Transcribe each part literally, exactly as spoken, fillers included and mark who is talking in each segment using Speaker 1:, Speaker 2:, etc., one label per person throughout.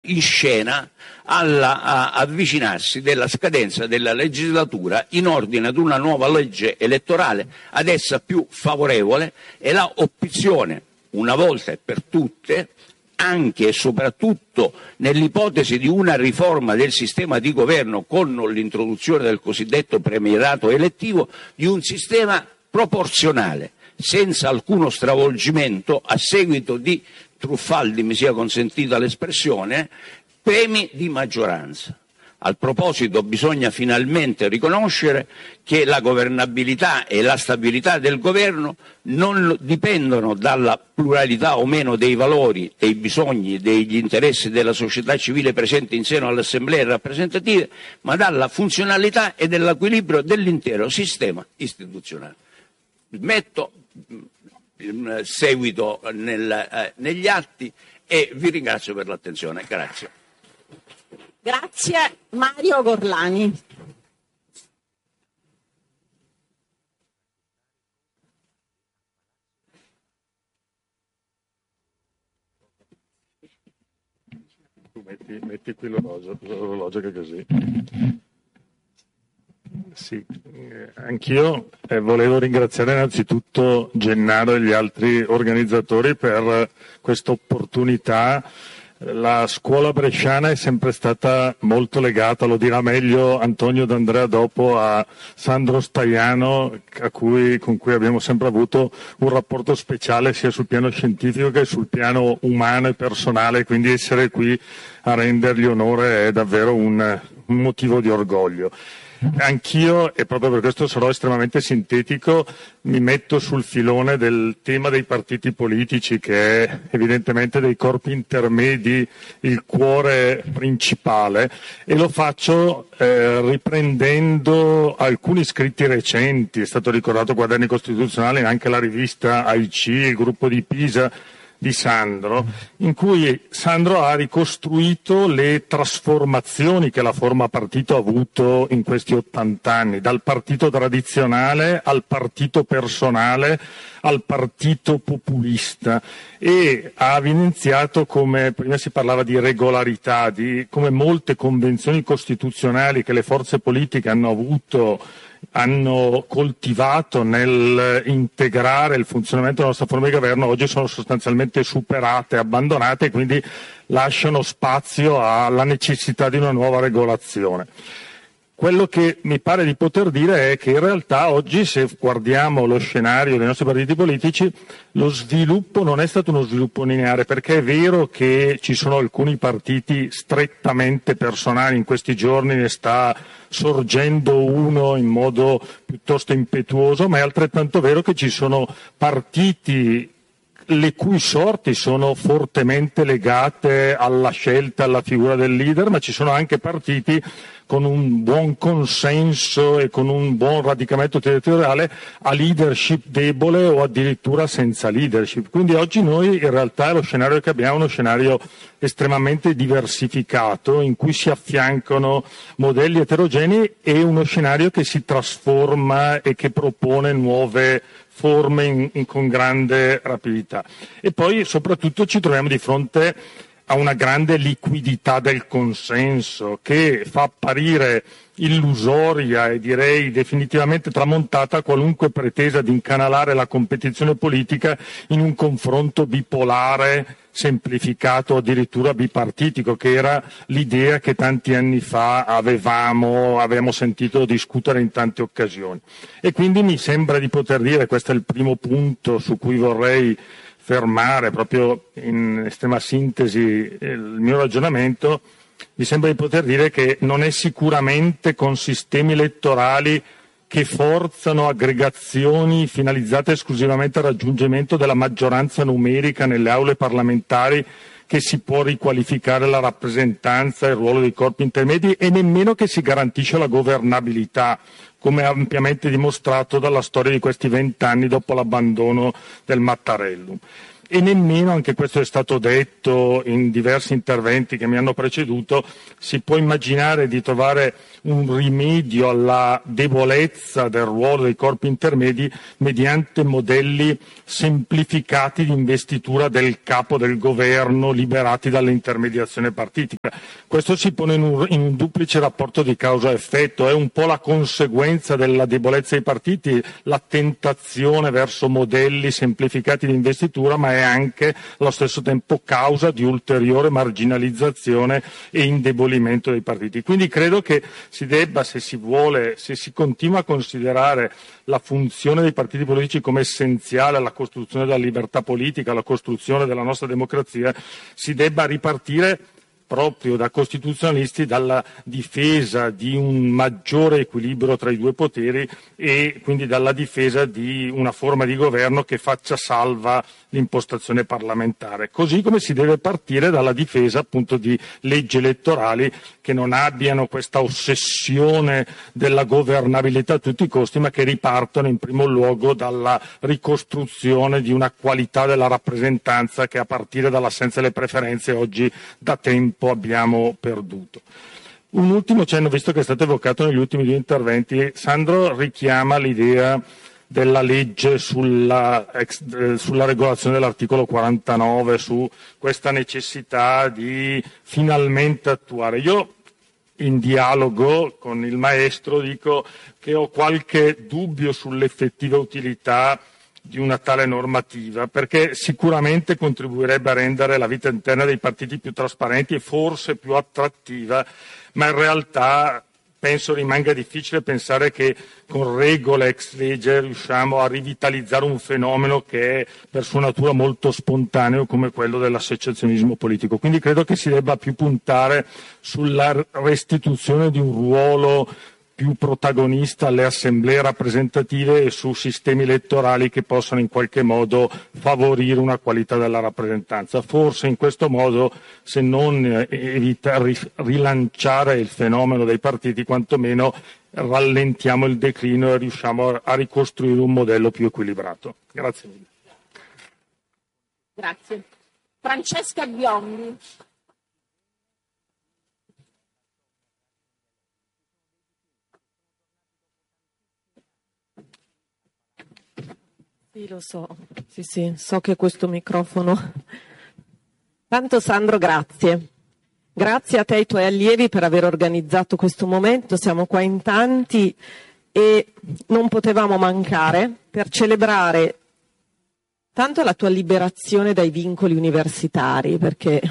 Speaker 1: in scena all'avvicinarsi della scadenza della legislatura in ordine ad una nuova legge elettorale ad essa più favorevole, e la opzione, una volta e per tutte, anche e soprattutto nell'ipotesi di una riforma del sistema di governo con l'introduzione del cosiddetto premierato elettivo, di un sistema proporzionale, senza alcuno stravolgimento a seguito di truffaldi, mi sia consentita l'espressione, premi di maggioranza. Al proposito bisogna finalmente riconoscere che la governabilità e la stabilità del governo non dipendono dalla pluralità o meno dei valori, dei bisogni, degli interessi della società civile presente in seno alle assemblee rappresentative, ma dalla funzionalità e dell'equilibrio dell'intero sistema istituzionale. Metto il seguito nel, eh, negli atti e vi ringrazio per l'attenzione. Grazie.
Speaker 2: Grazie. Mario Gorlani.
Speaker 3: Tu metti, metti qui l'orologio, l'orologio che è così. Sì, eh, anch'io eh, volevo ringraziare innanzitutto Gennaro e gli altri organizzatori per questa opportunità. La scuola bresciana è sempre stata molto legata, lo dirà meglio Antonio D'Andrea dopo, a Sandro Staiano, a cui, con cui abbiamo sempre avuto un rapporto speciale sia sul piano scientifico che sul piano umano e personale, quindi essere qui a rendergli onore è davvero un, un motivo di orgoglio. Anch'io, e proprio per questo sarò estremamente sintetico, mi metto sul filone del tema dei partiti politici, che è evidentemente dei corpi intermedi il cuore principale, e lo faccio eh, riprendendo alcuni scritti recenti. È stato ricordato Quaderni Costituzionali, anche la rivista A I C, il gruppo di Pisa di Sandro, in cui Sandro ha ricostruito le trasformazioni che la forma partito ha avuto in questi ottant'anni, dal partito tradizionale al partito personale al partito populista, e ha evidenziato come, prima si parlava di regolarità, di come molte convenzioni costituzionali che le forze politiche hanno avuto hanno coltivato nel integrare il funzionamento della nostra forma di governo, oggi sono sostanzialmente superate, abbandonate, e quindi lasciano spazio alla necessità di una nuova regolazione. Quello che mi pare di poter dire è che in realtà oggi, se guardiamo lo scenario dei nostri partiti politici, lo sviluppo non è stato uno sviluppo lineare, perché è vero che ci sono alcuni partiti strettamente personali, in questi giorni ne sta sorgendo uno in modo piuttosto impetuoso, ma è altrettanto vero che ci sono partiti le cui sorti sono fortemente legate alla scelta, alla figura del leader, ma ci sono anche partiti con un buon consenso e con un buon radicamento territoriale a leadership debole o addirittura senza leadership. Quindi oggi noi in realtà lo scenario che abbiamo è uno scenario estremamente diversificato, in cui si affiancano modelli eterogenei, e uno scenario che si trasforma e che propone nuove forme in, in, con grande rapidità. E poi soprattutto ci troviamo di fronte a una grande liquidità del consenso, che fa apparire illusoria e direi definitivamente tramontata qualunque pretesa di incanalare la competizione politica in un confronto bipolare, semplificato, addirittura bipartitico, che era l'idea che tanti anni fa avevamo, avevamo sentito discutere in tante occasioni. E quindi mi sembra di poter dire, questo è il primo punto su cui vorrei fermare proprio in estrema sintesi il mio ragionamento, mi sembra di poter dire che non è sicuramente con sistemi elettorali che forzano aggregazioni finalizzate esclusivamente al raggiungimento della maggioranza numerica nelle aule parlamentari che si può riqualificare la rappresentanza e il ruolo dei corpi intermedi, e nemmeno che si garantisce la governabilità, come ampiamente dimostrato dalla storia di questi vent'anni dopo l'abbandono del Mattarellum. e nemmeno, anche questo è stato detto in diversi interventi che mi hanno preceduto, si può immaginare di trovare un rimedio alla debolezza del ruolo dei corpi intermedi mediante modelli semplificati di investitura del capo del governo liberati dall'intermediazione partitica. Questo si pone in un, in un duplice rapporto di causa-effetto, è un po' la conseguenza della debolezza dei partiti, la tentazione verso modelli semplificati di investitura, ma è anche allo stesso tempo causa di ulteriore marginalizzazione e indebolimento dei partiti. Quindi credo che si debba, se si vuole, se si continua a considerare la funzione dei partiti politici come essenziale alla costruzione della libertà politica, alla costruzione della nostra democrazia, si debba ripartire proprio da costituzionalisti dalla difesa di un maggiore equilibrio tra i due poteri e quindi dalla difesa di una forma di governo che faccia salva l'impostazione parlamentare, così come si deve partire dalla difesa appunto di leggi elettorali che non abbiano questa ossessione della governabilità a tutti i costi, ma che ripartono in primo luogo dalla ricostruzione di una qualità della rappresentanza che a partire dall'assenza delle preferenze oggi da tempo abbiamo perduto. Un ultimo cenno, visto che è stato evocato negli ultimi due interventi, Sandro richiama l'idea della legge sulla, ex, sulla regolazione dell'articolo quarantanove, su questa necessità di finalmente attuare. Io in dialogo con il maestro dico che ho qualche dubbio sull'effettiva utilità di una tale normativa, perché sicuramente contribuirebbe a rendere la vita interna dei partiti più trasparenti e forse più attrattiva, ma in realtà penso rimanga difficile pensare che con regole ex legge riusciamo a rivitalizzare un fenomeno che è per sua natura molto spontaneo come quello dell'associazionismo politico. Quindi credo che si debba più puntare sulla restituzione di un ruolo più protagonista alle assemblee rappresentative e su sistemi elettorali che possano in qualche modo favorire una qualità della rappresentanza. Forse in questo modo, se non evitare, rilanciare il fenomeno dei partiti, quantomeno rallentiamo il declino e riusciamo a ricostruire un modello più equilibrato. Grazie mille.
Speaker 2: Grazie. Francesca Biondi.
Speaker 4: Sì, lo so, sì, sì, so che questo microfono. Tanto Sandro, grazie. Grazie a te e ai tuoi allievi per aver organizzato questo momento. Siamo qua in tanti e non potevamo mancare per celebrare tanto la tua liberazione dai vincoli universitari, perché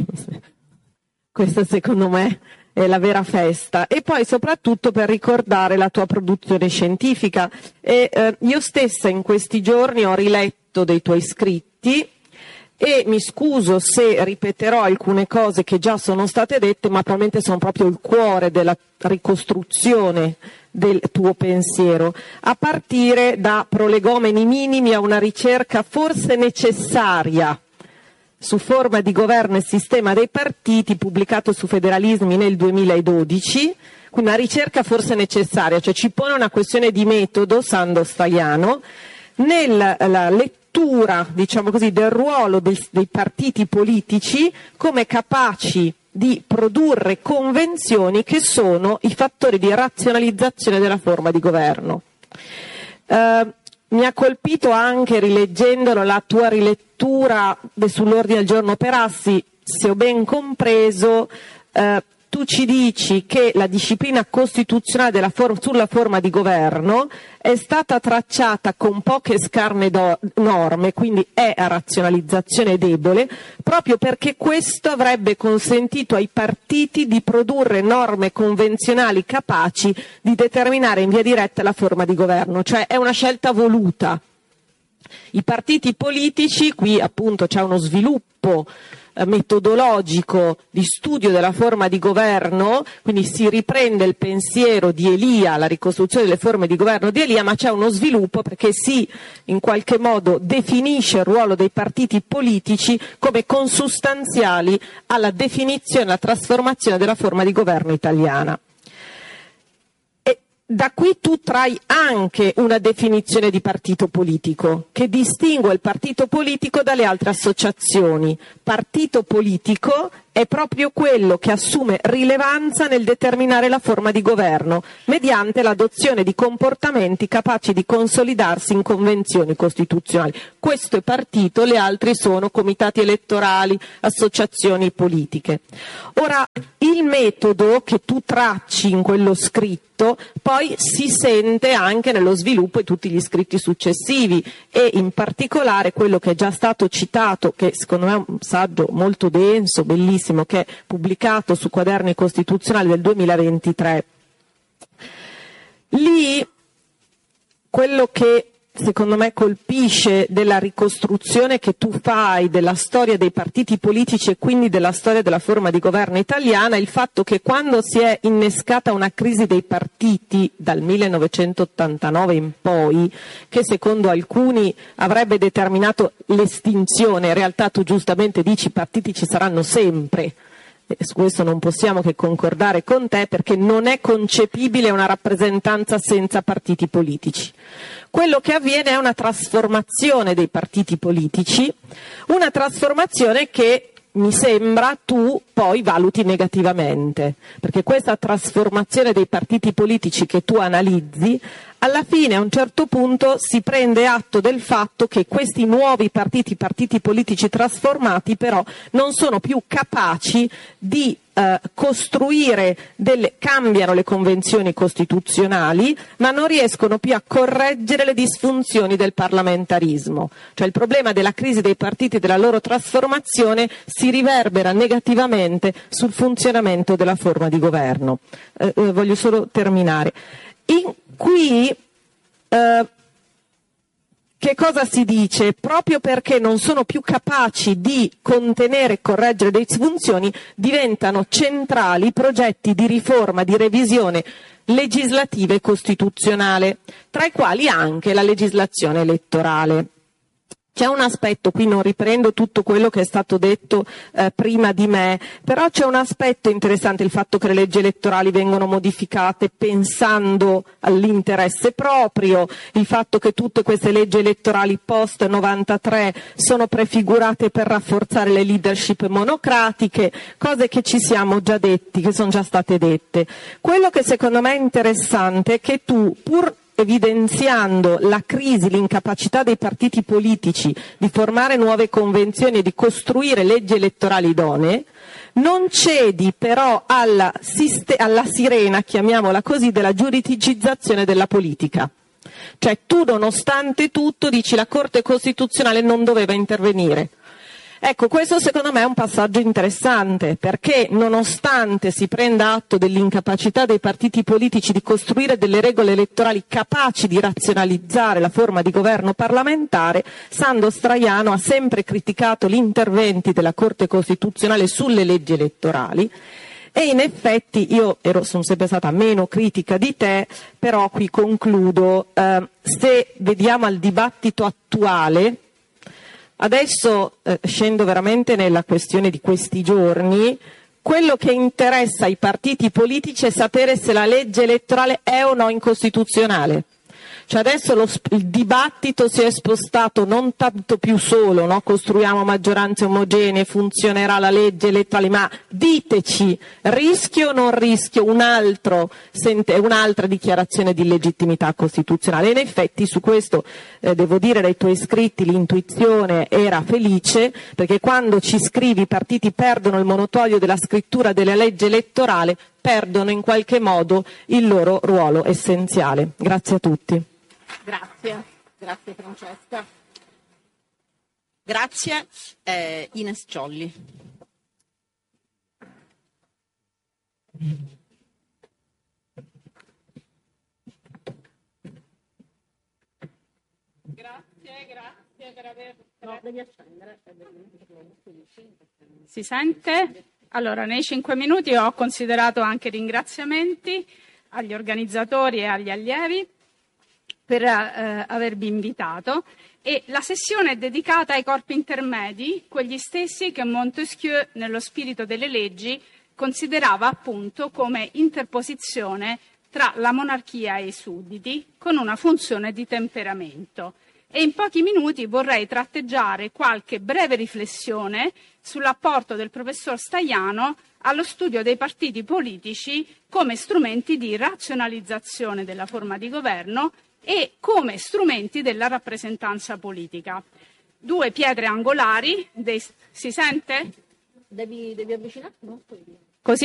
Speaker 4: questa secondo me è la vera festa, e poi soprattutto per ricordare la tua produzione scientifica. E eh, io stessa in questi giorni ho riletto dei tuoi scritti e mi scuso se ripeterò alcune cose che già sono state dette, ma probabilmente sono proprio il cuore della ricostruzione del tuo pensiero, a partire da prolegomeni minimi a una ricerca forse necessaria su forma di governo e sistema dei partiti, pubblicato su Federalismi nel duemiladodici, quindi una ricerca forse necessaria, cioè ci pone una questione di metodo, Sandro Staiano, nella lettura, diciamo così, del ruolo dei, dei partiti politici come capaci di produrre convenzioni che sono i fattori di razionalizzazione della forma di governo. Uh, Mi ha colpito anche, rileggendolo, la tua rilettura sull'ordine del giorno Perassi. Se ho ben compreso, eh, tu ci dici che la disciplina costituzionale della for- sulla forma di governo è stata tracciata con poche scarne do- norme, quindi è a razionalizzazione debole, proprio perché questo avrebbe consentito ai partiti di produrre norme convenzionali capaci di determinare in via diretta la forma di governo, cioè è una scelta voluta. I partiti politici, qui appunto c'è uno sviluppo metodologico di studio della forma di governo, quindi si riprende il pensiero di Elia, la ricostruzione delle forme di governo di Elia, ma c'è uno sviluppo perché si in qualche modo definisce il ruolo dei partiti politici come consustanziali alla definizione e alla trasformazione della forma di governo italiana. E Da qui tu trai anche una definizione di partito politico che distingue il partito politico dalle altre associazioni. Partito politico è proprio quello che assume rilevanza nel determinare la forma di governo mediante l'adozione di comportamenti capaci di consolidarsi in convenzioni costituzionali. Questo è partito, le altre sono comitati elettorali, associazioni politiche. Ora, il metodo che tu tracci in quello scritto poi si sente anche nello sviluppo di tutti gli scritti successivi e in particolare quello che è già stato citato, che secondo me è un saggio molto denso, bellissimo, che è pubblicato su Quaderni Costituzionali del duemilaventitré. Lì quello che secondo me colpisce della ricostruzione che tu fai della storia dei partiti politici e quindi della storia della forma di governo italiana è il fatto che quando si è innescata una crisi dei partiti dal millenovecentottantanove in poi, che secondo alcuni avrebbe determinato l'estinzione, in realtà tu giustamente dici i partiti ci saranno sempre. E su questo non possiamo che concordare con te, perché non è concepibile una rappresentanza senza partiti politici. Quello che avviene è una trasformazione dei partiti politici, una trasformazione che mi sembra tu poi valuti negativamente, perché questa trasformazione dei partiti politici che tu analizzi, alla fine a un certo punto si prende atto del fatto che questi nuovi partiti, partiti politici trasformati però non sono più capaci di eh, costruire delle, cambiano le convenzioni costituzionali, ma non riescono più a correggere le disfunzioni del parlamentarismo. Cioè il problema della crisi dei partiti e della loro trasformazione si riverbera negativamente sul funzionamento della forma di governo. Eh, eh, voglio solo terminare. In, qui eh, che cosa si dice? Proprio perché non sono più capaci di contenere e correggere le disfunzioni, diventano centrali progetti di riforma, di revisione legislativa e costituzionale, tra i quali anche la legislazione elettorale. C'è un aspetto, qui non riprendo tutto quello che è stato detto eh, prima di me, però c'è un aspetto interessante, il fatto che le leggi elettorali vengono modificate pensando all'interesse proprio, il fatto che tutte queste leggi elettorali post novantatré sono prefigurate per rafforzare le leadership monocratiche, cose che ci siamo già detti, che sono già state dette. Quello che secondo me è interessante è che tu, pur evidenziando la crisi, l'incapacità dei partiti politici di formare nuove convenzioni e di costruire leggi elettorali idonee, non cedi però alla, alla sirena, chiamiamola così, della giuridicizzazione della politica. Cioè tu nonostante tutto dici la Corte Costituzionale non doveva intervenire. Ecco, questo secondo me è un passaggio interessante, perché nonostante si prenda atto dell'incapacità dei partiti politici di costruire delle regole elettorali capaci di razionalizzare la forma di governo parlamentare, Sandro Straiano ha sempre criticato gli interventi della Corte Costituzionale sulle leggi elettorali. E in effetti io ero, sono sempre stata meno critica di te, però qui concludo, eh, se vediamo al dibattito attuale. Adesso eh, scendo veramente nella questione di questi giorni. Quello che interessa ai partiti politici è sapere se la legge elettorale è o no incostituzionale. Cioè adesso lo, il dibattito si è spostato non tanto più solo, no? Costruiamo maggioranze omogenee, funzionerà la legge elettorale, ma diteci, rischio o non rischio un altro, un'altra dichiarazione di legittimità costituzionale. E in effetti su questo eh, devo dire dai tuoi scritti l'intuizione era felice, perché quando ci scrivi i partiti perdono il monopolio della scrittura della legge elettorale, perdono in qualche modo il loro ruolo essenziale. Grazie a tutti.
Speaker 2: Grazie, grazie Francesca. Grazie eh, Ines Ciolli.
Speaker 5: Grazie, grazie per aver... No, devi accendere. Si sente? Allora, nei cinque minuti ho considerato anche ringraziamenti agli organizzatori e agli allievi per eh, avervi invitato, e la sessione è dedicata ai corpi intermedi, quegli stessi che Montesquieu, nello spirito delle leggi, considerava appunto come interposizione tra la monarchia e i sudditi, con una funzione di temperamento. E in pochi minuti vorrei tratteggiare qualche breve riflessione sull'apporto del professor Stagliano allo studio dei partiti politici come strumenti di razionalizzazione della forma di governo e come strumenti della rappresentanza politica. Due pietre angolari, dei, si sente?
Speaker 2: Devi, devi avvicinarti molto.